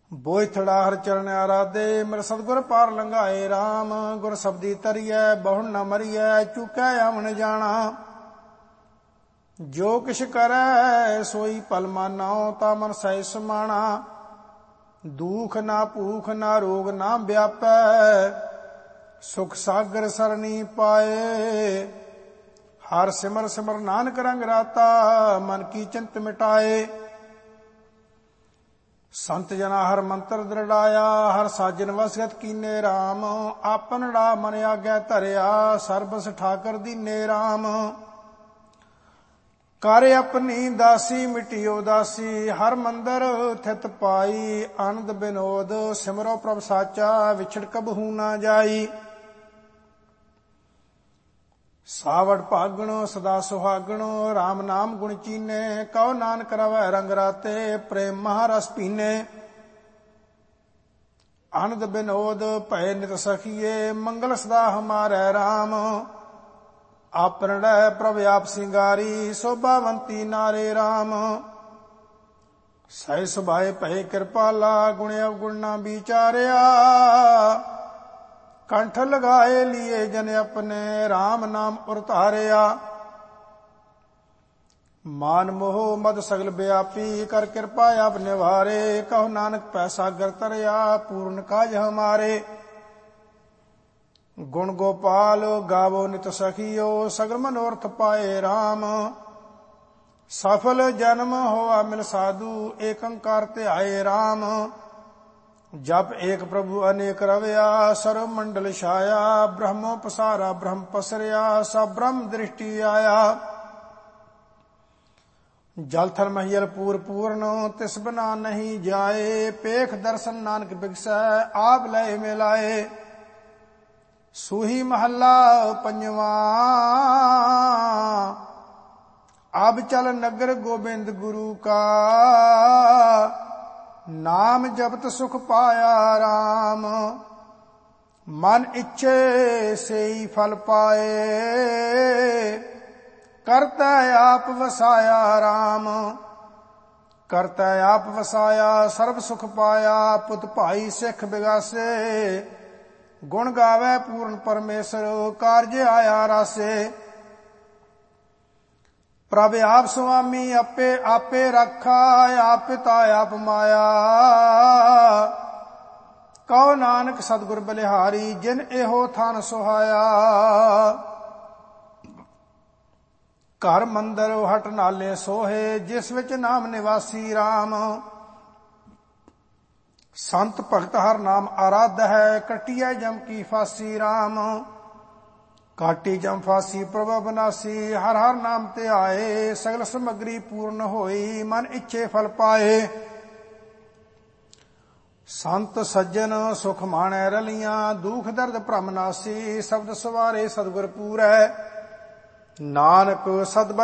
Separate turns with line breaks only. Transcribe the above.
ਬੋਇਥੜਾ ਹਰ ਚਰਨ ਆਰਾਧੇ, ਮੇਰਾ ਸਤਿਗੁਰ ਪਾਰ ਲੰਘਾਏ ਰਾਮ। ਗੁਰ ਸਬਦੀ ਤਰੀਐ ਬਹੁੜ ਨ ਮਰੀਐ, ਚੁਕੈ ਆਵਣ ਜਾਣਾ। ਜੋ ਕਿਛ ਕਰੈ ਸੋਈ ਭਲ ਮਾਨੋ, ਤਾ ਮਨ ਸਹਿ ਸਮਾਣਾ। ਦੁਖ ਨਾ ਭੂਖ ਨਾ ਰੋਗ ਨਾ ਵਿਆਪੈ, ਸੁਖ ਸਾਗਰ ਸਰਣੀ ਪਾਏ। ਹਰ ਸਿਮਰ ਸਿਮਰ ਨਾਨਕ ਰੰਗ ਰਾਤਾ, ਮਨ ਕੀ ਚਿੰਤ ਮਿਟਾਏ। ਸੰਤ ਜਨਾ ਹਰ ਮੰਤਰ ਦ੍ਰਿੜਾਇਆ, ਹਰ ਸਾਜਨ ਵਸਗਤ ਕੀਨੇ ਰਾਮ। ਆਪਨੜਾ ਮਨ ਆਗੈ ਧਰਿਆ, ਸਰਬਸ ਠਾਕਰ ਦੀਨੇ ਰਾਮ। ਕਰ ਆਪਣੀ ਦਾਸੀ ਮਿਟਿਓ ਦਾਸੀ, ਹਰ ਮੰਦਰ ਥਿਤ ਪਾਈ। ਆਨੰਦ ਬਿਨੋਦ ਸਿਮਰੋ ਪ੍ਰਭ ਸਾਚਾ, ਵਿਛੜ ਕਬਹੂ ਨਾ ਜਾਈ। ਸਾਵੜ ਭਾਗਣ ਸਦਾ ਸੁਹਾਗਣ, ਰਾਮ ਨਾਮ ਗੁਣ ਚੀਨੇ। ਕਉ ਨਾਨਕ ਰਵੈ ਰੰਗ ਰਾਤੇ, ਪ੍ਰੇਮ ਮਹਾਰਸ ਪੀਨੇ। ਆਨੰਦ ਬਿਨੋਦ ਭੈ ਨਿਤ ਸਖੀਏ, ਮੰਗਲ ਸਦਾ ਹਮਾਰੈ ਰਾਮ। ਆਪਨੜੈ ਪ੍ਰਭ ਆਪ ਸਿੰਗਾਰੀ, ਸੋਭਾਵੰਤੀ ਨਾਰੇ ਰਾਮ। ਸਹਿ ਸੁਭਾਏ ਭੈ ਕਿਰਪਾਲਾ, ਗੁਣ ਅਵਗੁਣ ਨਾ ਵਿਚਾਰਿਆ। ਕੰਠ ਲਗਾਏ ਲੀਏ ਜਨ ਆਪਣੇ, ਰਾਮ ਨਾਮ ਉਰ ਧਾਰਿਆ। ਮਾਨ ਮੋਹ ਮਦ ਸਗਲ ਵਿਆਪੀ, ਕਰ ਕਿਰਪਾ ਆਪ ਨਿਵਾਰੇ। ਕਹੋ ਨਾਨਕ ਪੈ ਸਾਗਰ ਤਰਿਆ, ਪੂਰਨ ਕਾਜ ਹਮਾਰੇ। ਗੁਣ ਗੋਪਾਲ ਗਾਵੋ ਨਿਤ ਸਖੀਓ, ਸਗਲ ਮਨੋਰਥ ਪਾਏ ਰਾਮ। ਸਫਲ ਜਨਮ ਹੋਆ ਮਿਲ ਸਾਧੂ, ਏਕ ਓੰਕਾਰ ਧਿਆਏ ਰਾਮ। ਜਪ ਏਕ ਪ੍ਰਭੂ ਅਨੇਕ ਰਵਿਆ, ਸਰਵ ਮੰਡਲ ਛਾਇਆ। ਬ੍ਰਹਮੋ ਪਸਾਰਾ ਬ੍ਰਹਮ ਪਸਰਿਆ, ਸਭ ਬ੍ਰਹਮ ਦ੍ਰਿਸ਼ਟੀ ਆਇਆ। ਜਲ ਥਲ ਮਹੀਲ ਪੂਰ ਪੂਰਨ, ਤਿਸ ਬਿਨਾ ਨਹੀਂ ਜਾਏ। ਪੇਖ ਦਰਸ਼ਨ ਨਾਨਕ ਬਿਗਸੈ, ਆਪ ਲੈ ਮਿਲਾਏ। ਸੂਹੀ ਮਹੱਲਾ ਪੰਜਵਾ। ਅਬ ਚਲ ਨਗਰ ਗੋਬਿੰਦ ਗੁਰੂ ਕਾ, ਨਾਮ ਜਪਤ ਸੁਖ ਪਾਇਆ ਰਾਮ। ਮਨ ਇੱਛੇ ਸੇਈ ਫਲ ਪਾਏ, ਕਰਤਾ ਆਪ ਵਸਾਇਆ ਰਾਮ। ਕਰਤਾ ਆਪ ਵਸਾਇਆ, ਸਰਬ ਸੁਖ ਪਾਇਆ। ਪੁੱਤ ਭਾਈ ਸਿੱਖ ਬਿਗਾਸੇ, ਗੁਣ ਗਾਵੇ ਪੂਰਨ ਪਰਮੇਸ਼ਰ। ਕਾਰਜ ਆਇਆ ਰਾਸੇ, ਪ੍ਰਭ ਆਪ ਸੁਆਮੀ ਆਪੇ ਆਪੇ ਰੱਖਾ। ਆਪ ਪਿਤਾ ਆਪ ਮਾਇਆ, ਕਉ ਨਾਨਕ ਸਤਿਗੁਰ ਬਲਿਹਾਰੀ। ਜਿਨ ਇਹੋ ਥਾਨ ਸੁਹਾਇਆ। ਘਰ ਮੰਦਰ ਹਟ ਨਾਲੇ ਸੋਹੇ, ਜਿਸ ਵਿੱਚ ਨਾਮ ਨਿਵਾਸੀ ਰਾਮ। ਸੰਤ ਭਗਤ ਹਰ ਨਾਮ ਆਰਾਧ ਹੈ, ਕੱਟਿਐ ਜਮ ਕੀ ਫਾਸੀ ਰਾਮ। ਕਾਟੀ ਜਮ ਫਾਸੀ ਪ੍ਰਭ ਬਨਾਸੀ, ਹਰ ਹਰ ਨਾਮ ਤੇ ਆਏ। ਸਗਲ ਸਮਗਰੀ ਪੂਰਨ ਹੋਈ, ਮਨ ਇੱਛੇ ਫਲ ਪਾਏ। ਸੰਤ ਸੱਜਣ ਸੁਖ ਮਾਣੈ ਰਲੀਆਂ, ਦੁਖ ਦਰਦ ਭ੍ਰਮ ਨਾਸੀ। ਸ਼ਬਦ ਸਵਾਰੇ ਸਤਿਗੁਰ ਪੂਰੈ, ਨਾਨਕ ਸਤਿ